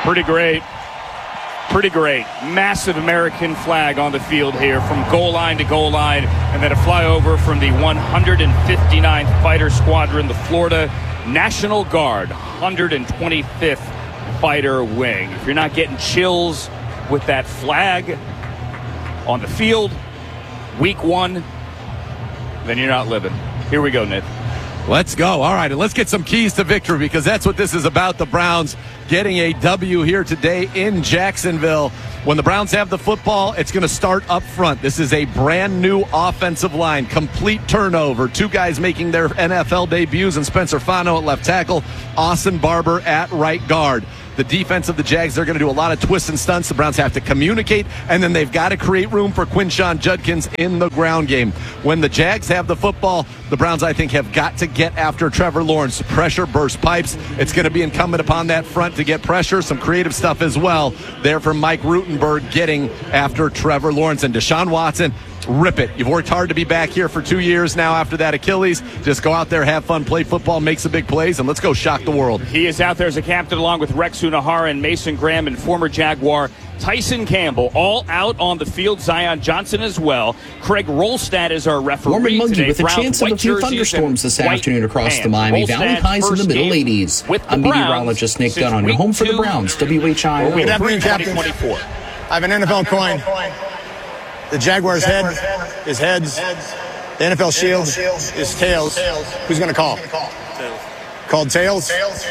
Pretty great. Pretty great. Massive American flag on the field here from goal line to goal line, and then a flyover from the 159th Fighter Squadron, the Florida National Guard, 125th Fighter Wing. If you're not getting chills with that flag on the field, week one, then you're not living. Here we go, Nick. Let's go. All right, and let's get some keys to victory, because that's what this is about. The Browns getting a W here today in Jacksonville. When the Browns have the football, it's going to start up front. This is a brand new offensive line. Complete turnover. Two guys making their NFL debuts, and Spencer Fano at left tackle, Austin Barber at right guard. The defense of the Jags, they're going to do a lot of twists and stunts. The Browns have to communicate, and then they've got to create room for Quinshon Judkins in the ground game. When the Jags have the football, the Browns, I think, have got to get after Trevor Lawrence. Pressure, burst pipes. It's going to be incumbent upon that front to get pressure. Some creative stuff as well there from Mike Rutenberg getting after Trevor Lawrence. And Deshaun Watson, rip it. You've worked hard to be back here for 2 years now after that Achilles. Just go out there, have fun, play football, make some big plays, and let's go shock the world. He is out there as a captain along with Rex Unahara and Mason Graham and former Jaguar Tyson Campbell, all out on the field. Zion Johnson as well. Craig Rolstad is our referee. Warm and muggy today. with a Browns, chance of a few thunderstorms this afternoon across the Miami Valley. Highs in the middle 80s. I'm meteorologist Nick Dunn on your home for the Browns, WHIO. Good afternoon, Captain. I have an NFL coin. The Jaguars' head is heads. The NFL shield is tails. Who's going to call? Tails. Called tails?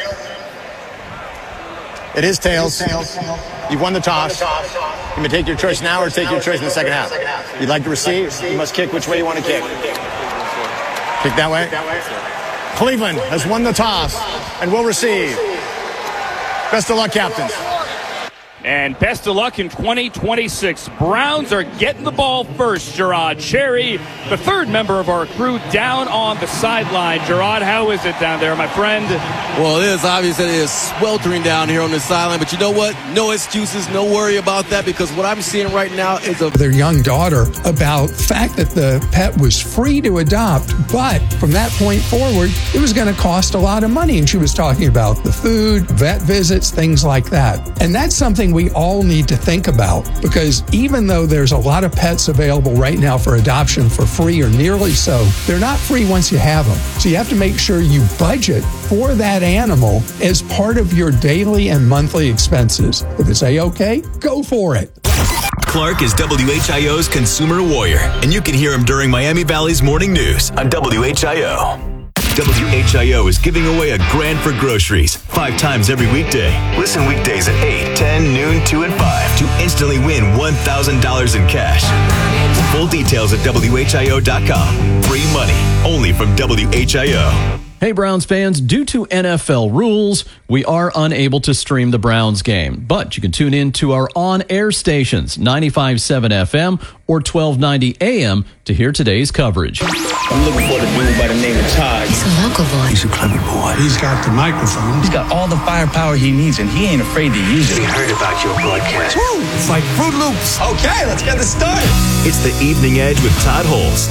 It is tails. You've won the toss. You may take your choice now or take your choice in the second half. You'd like to receive? You must kick which way you want to kick. Kick that way? Cleveland has won the toss and will receive. Best of luck, captains. And best of luck in 2026. Browns are getting the ball first. Gerard Cherry, the third member of our crew, down on the sideline. Gerard, how is it down there, my friend? Well, it is obvious that it is sweltering down here on the sideline. But you know what? No excuses, no worry about that, because what I'm seeing right now is their young daughter about the fact that the pet was free to adopt, but from that point forward, it was going to cost a lot of money. And she was talking about the food, vet visits, things like that. And that's something we all need to think about, because even though there's a lot of pets available right now for adoption for free or nearly so, they're not free once you have them. So you have to make sure you budget for that animal as part of your daily and monthly expenses. If it's A-OK, go for it. Clark is WHIO's consumer warrior, and you can hear him during Miami Valley's morning news on WHIO. WHIO is giving away a grand for groceries 5 times every weekday. Listen weekdays at 8, 10, noon, 2, and 5 to instantly win $1,000 in cash. Full details at WHIO.com. Free money only from WHIO. Hey, Browns fans, due to NFL rules, we are unable to stream the Browns game, but you can tune in to our on-air stations, 95.7 FM or 1290 AM, to hear today's coverage. I'm looking for the dude by the name of Todd. He's a local boy. He's a clever boy. He's got the microphone. He's got all the firepower he needs, and he ain't afraid to use it. We heard about your broadcast. Woo! It's like Fruit Loops. Okay, let's get this started. It's the Evening Edge with Todd Holst.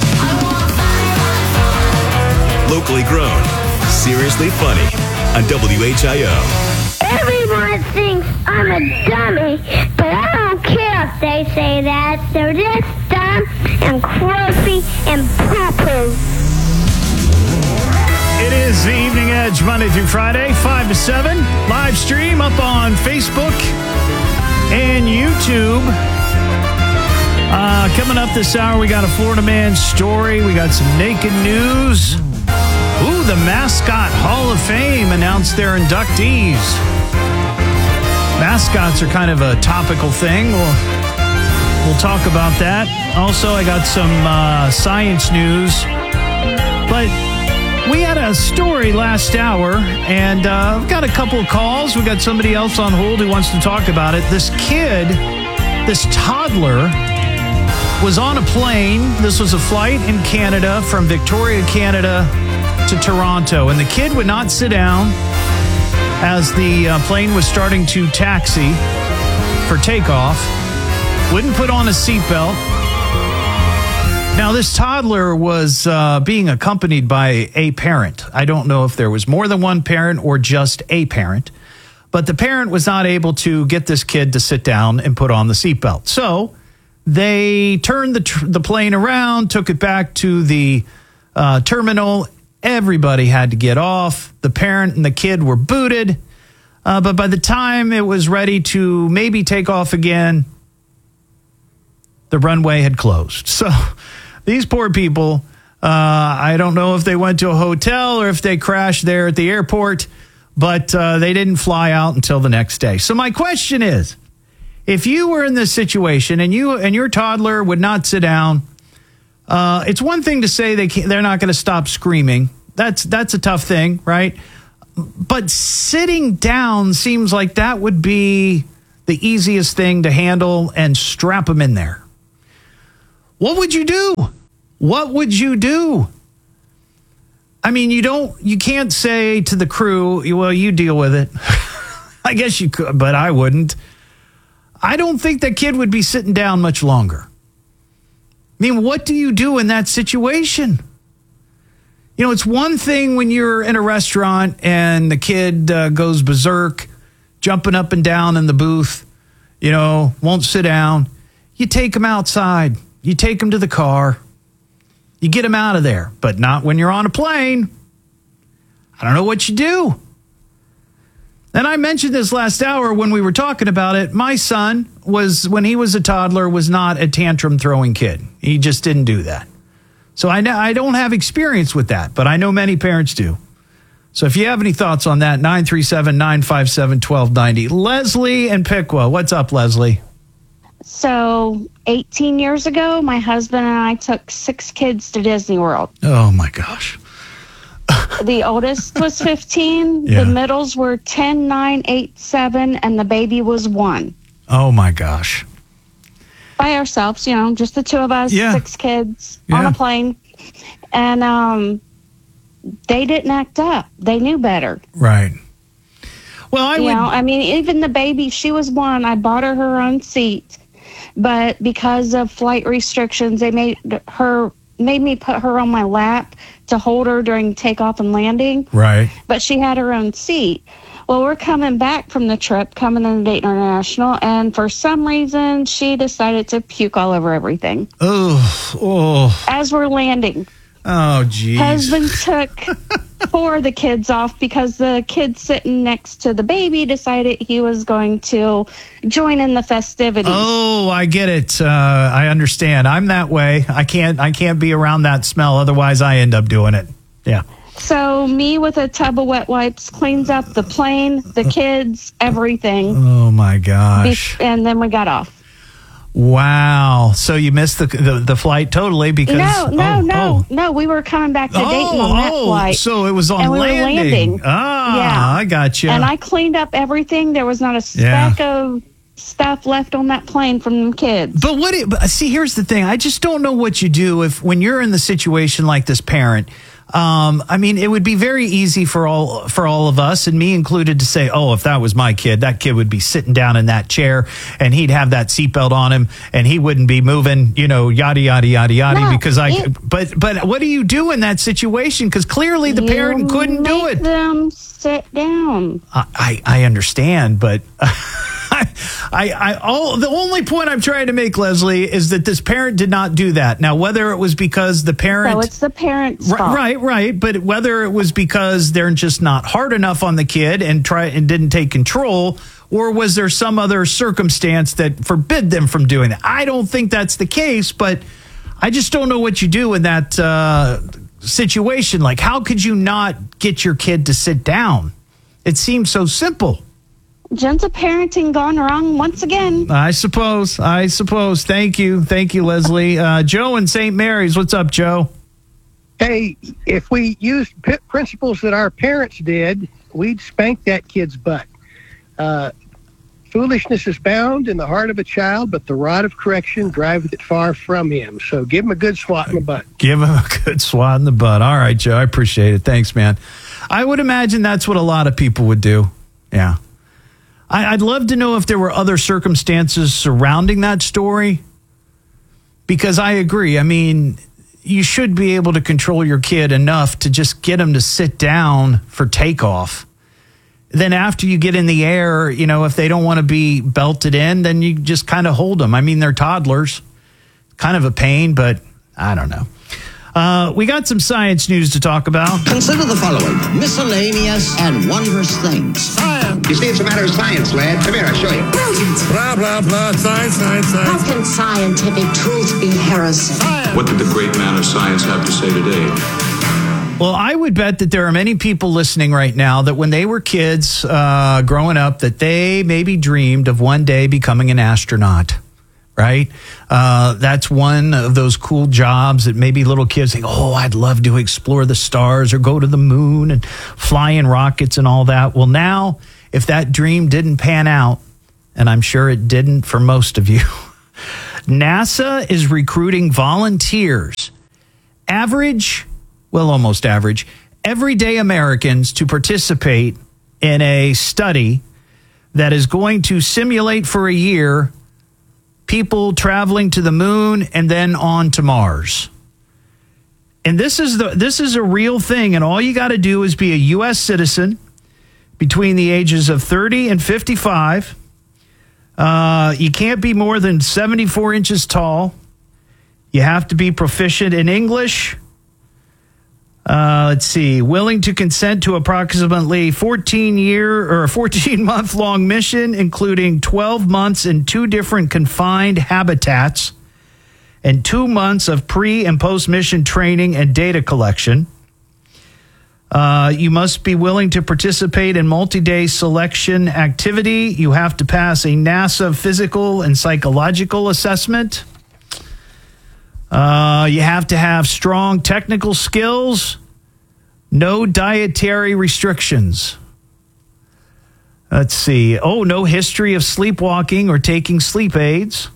Locally grown, seriously funny on WHIO. Everyone thinks I'm a dummy, but I don't care if they say that. They're just dumb and croaky and poo-poo. It is the Evening Edge, Monday through Friday, 5 to 7. Live stream up on Facebook and YouTube. Coming up this hour, we got a Florida man story. We got some naked news. Ooh, the Mascot Hall of Fame announced their inductees. Mascots are kind of a topical thing. We'll talk about that. Also, I got some science news. But we had a story last hour, and I've got a couple of calls. We got somebody else on hold who wants to talk about it. This kid, this toddler, was on a plane. This was a flight in Canada from Victoria, Canada to Toronto, and the kid would not sit down as the plane was starting to taxi for takeoff, wouldn't put on a seatbelt. Now, this toddler was being accompanied by a parent. I don't know if there was more than one parent or just a parent, But the parent was not able to get this kid to sit down and put on the seatbelt. So they turned the plane around, took it back to the terminal. Everybody had to get off. The parent and the kid were booted. But by the time it was ready to maybe take off again, the runway had closed. So these poor people, I don't know if they went to a hotel or if they crashed there at the airport, but they didn't fly out until the next day. So my question is, if you were in this situation and your toddler would not sit down, it's one thing to say they're not going to stop screaming. That's a tough thing, right? But sitting down seems like that would be the easiest thing to handle and strap them in there. What would you do? What would you do? I mean, you can't say to the crew, well, you deal with it. I guess you could, but I wouldn't. I don't think that kid would be sitting down much longer. I mean, what do you do in that situation? You know, it's one thing when you're in a restaurant and the kid goes berserk, jumping up and down in the booth, won't sit down. You take him outside. You take him to the car. You get him out of there, but not when you're on a plane. I don't know what you do. And I mentioned this last hour when we were talking about it. My son when he was a toddler, was not a tantrum throwing kid. He just didn't do that. So I don't have experience with that, but I know many parents do. So if you have any thoughts on that, 937-957-1290. Leslie and Piqua. What's up, Leslie? So 18 years ago, my husband and I took 6 kids to Disney World. Oh, my gosh. The oldest was 15. Yeah. The middles were 10, 9, 8, 7, and the baby was 1. Oh, my gosh. By ourselves, just the two of us, 6 kids on a plane. And they didn't act up. They knew better. Right. Well, even the baby, she was 1. I bought her own seat. But because of flight restrictions, they made me put her on my lap to hold her during takeoff and landing. Right. But she had her own seat. Well, we're coming back from the trip, coming into Dayton International, and for some reason, she decided to puke all over everything. Oh. As we're landing. Oh, geez. Husband took 4 of the kids off because the kid sitting next to the baby decided he was going to join in the festivities. Oh, I get it. I understand. I'm that way. I can't be around that smell. Otherwise, I end up doing it. Yeah. So me with a tub of wet wipes cleans up the plane, the kids, everything. Oh, my gosh. And then we got off. Wow. So you missed the flight totally because... No. We were coming back to Dayton on that flight. So it was on and landing. We were landing. I got you. And I cleaned up everything. There was not a speck of stuff left on that plane from the kids. But see, here's the thing. I just don't know what you do when you're in the situation like this parent. It would be very easy for all of us, and me included, to say, oh, if that was my kid, that kid would be sitting down in that chair and he'd have that seatbelt on him and he wouldn't be moving, yada, yada, yada, yada. No, but what do you do in that situation? Because clearly the parent couldn't do it. Make them sit down. I understand, but the only point I'm trying to make, Leslie, is that this parent did not do that. Now, whether it was because the parent... So it's the parent's fault. Right. But whether it was because they're just not hard enough on the kid and didn't take control, or was there some other circumstance that forbid them from doing that? I don't think that's the case, but I just don't know what you do in that situation. Like, how could you not get your kid to sit down? It seems so simple. Gentle parenting gone wrong once again. I suppose. Thank you, Leslie. Joe in St. Mary's. What's up, Joe? Hey, if we used principles that our parents did, we'd spank that kid's butt. Foolishness is bound in the heart of a child, but the rod of correction driveth it far from him. So give him a good swat in the butt. Give him a good swat in the butt. All right, Joe. I appreciate it. Thanks, man. I would imagine that's what a lot of people would do. Yeah. I'd love to know if there were other circumstances surrounding that story, because I agree. I mean, you should be able to control your kid enough to just get him to sit down for takeoff. then after you get in the air, if they don't want to be belted in, then you just kind of hold them. I mean, they're toddlers. Kind of a pain, but I don't know. We got some science news to talk about. Consider the following: miscellaneous and wondrous things. Science. You see, it's a matter of science, lad. Come here, I'll show you. Brilliant. Blah, blah, blah. Science. How can scientific truth be heresy? Science. What did the great man of science have to say today? Well, I would bet that there are many people listening right now that when they were kids growing up, that they maybe dreamed of one day becoming an astronaut. Right? That's one of those cool jobs that maybe little kids think, oh, I'd love to explore the stars or go to the moon and fly in rockets and all that. Well, now, if that dream didn't pan out, and I'm sure it didn't for most of you, NASA is recruiting volunteers, almost average, everyday Americans to participate in a study that is going to simulate for a year people traveling to the moon and then on to Mars. And this is a real thing, and all you got to do is be a U.S. citizen between the ages of 30 and 55. You can't be more than 74 inches tall. You have to be proficient in English. Willing to consent to approximately 14-month long mission, including 12 months in 2 different confined habitats and 2 months of pre- and post-mission training and data collection. You must be willing to participate in multi-day selection activity. You have to pass a NASA physical and psychological assessment. You have to have strong technical skills. No dietary restrictions. No history of sleepwalking or taking sleep aids.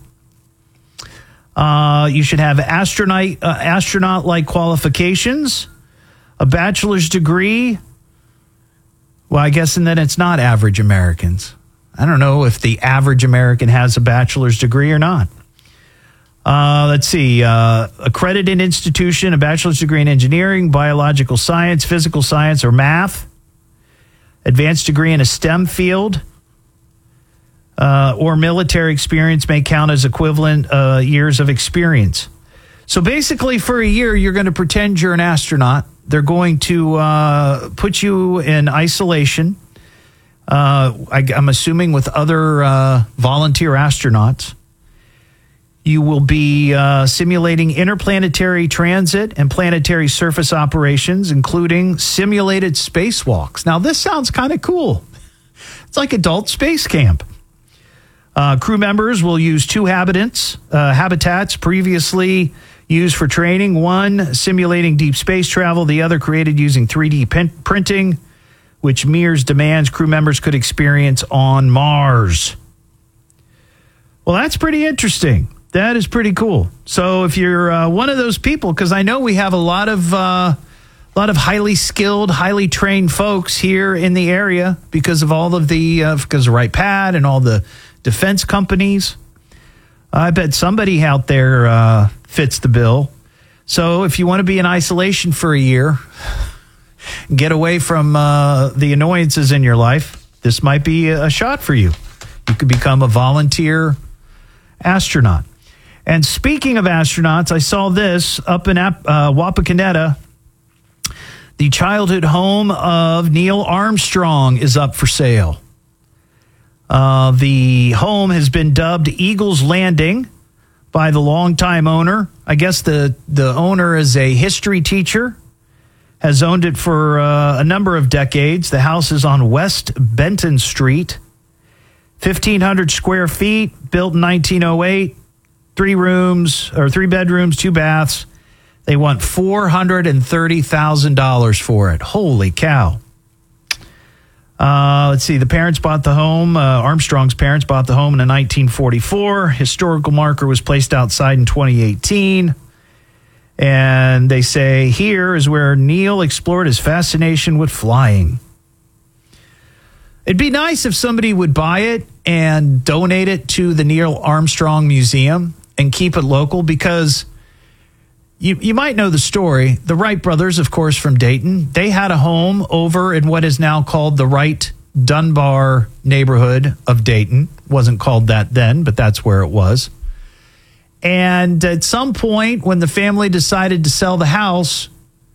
You should have astronaut-like qualifications, a bachelor's degree. Well, I guess, and then it's not average Americans. I don't know if the average American has a bachelor's degree or not. Accredited institution, a bachelor's degree in engineering, biological science, physical science, or math. Advanced degree in a STEM field. Or military experience may count as equivalent years of experience. So basically, for a year, you're going to pretend you're an astronaut. They're going to put you in isolation. I'm assuming with other volunteer astronauts. You will be simulating interplanetary transit and planetary surface operations, including simulated spacewalks. Now, this sounds kind of cool. It's like adult space camp. Crew members will use 2 habitats previously used for training. One simulating deep space travel, the other created using 3D printing, which mirrors demands crew members could experience on Mars. Well, that's pretty interesting. That is pretty cool. So if you're one of those people, because I know we have a lot of highly skilled, highly trained folks here in the area because of all of because of Wright-Patt and all the defense companies. I bet somebody out there fits the bill. So if you want to be in isolation for a year, get away from the annoyances in your life, this might be a shot for you. You could become a volunteer astronaut. And speaking of astronauts, I saw this up in Wapakoneta. The childhood home of Neil Armstrong is up for sale. The home has been dubbed Eagle's Landing by the longtime owner. I guess the owner is a history teacher, has owned it for a number of decades. The house is on West Benton Street, 1,500 square feet, built in 1908. 3 bedrooms, 2 baths. They want $430,000 for it. Holy cow. The parents bought the home. Armstrong's parents bought the home in 1944. Historical marker was placed outside in 2018. And they say here is where Neil explored his fascination with flying. It'd be nice if somebody would buy it and donate it to the Neil Armstrong Museum and keep it local, because you might know the story. The Wright brothers, of course, from Dayton, they had a home over in what is now called the Wright Dunbar neighborhood of Dayton. Wasn't called that then, but that's where it was. And at some point, when the family decided to sell the house,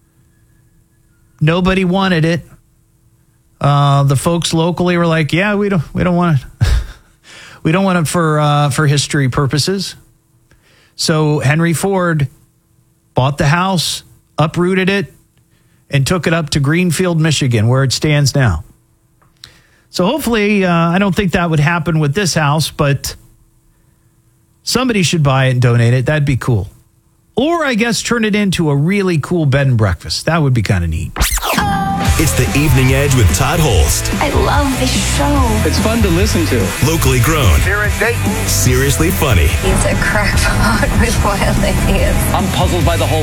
nobody wanted it. The folks locally were like, "Yeah, we don't want it. We don't want it for history purposes." So Henry Ford bought the house, uprooted it, and took it up to Greenfield, Michigan, where it stands now. So hopefully, I don't think that would happen with this house, but somebody should buy it and donate it. That'd be cool. Or I guess turn it into a really cool bed and breakfast. That would be kind of neat. It's the Evening Edge with Todd Holst. I love this show. It's fun to listen to. Locally grown. Here in Dayton. Seriously funny. He's a crackpot with wild ideas. I'm puzzled by the whole